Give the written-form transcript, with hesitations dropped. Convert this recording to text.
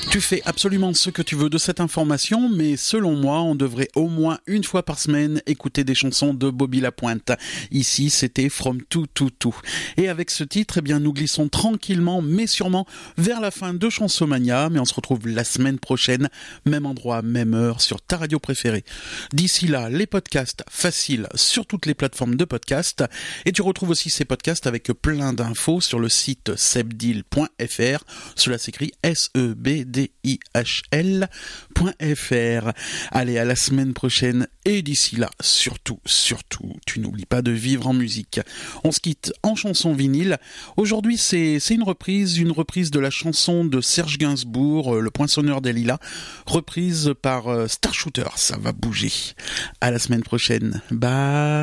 Tu fais absolument ce que tu veux de cette information, mais selon moi, on devrait au moins une fois par semaine écouter des chansons de Bobby Lapointe. Ici, c'était From To To To. Et avec ce titre, eh bien, nous glissons tranquillement, mais sûrement, vers la fin de Chansomania, mais on se retrouve la semaine prochaine, même endroit, même heure, sur ta radio préférée. D'ici là, les podcasts faciles sur toutes les plateformes de podcast, et tu retrouves aussi ces podcasts avec plein d'infos sur le site sebdil.fr. Cela s'écrit SEBDIHL.fr. Allez, à la semaine prochaine, et d'ici là, surtout, tu n'oublies pas de vivre en musique. On se quitte en chanson vinyle. Aujourd'hui, c'est une reprise de la chanson de Serge Gainsbourg, Le Poinçonneur des Lilas, reprise par Star Shooter. Ça va bouger. À la semaine prochaine. Bye.